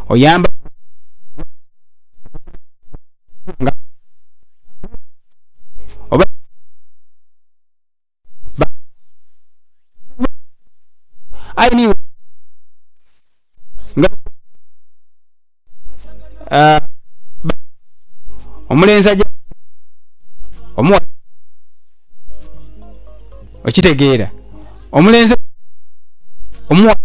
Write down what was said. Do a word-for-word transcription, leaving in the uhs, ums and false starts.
oyamba oba ayini nga uh, omulenzi ajja omuwa okitegeera omulenzi omuwa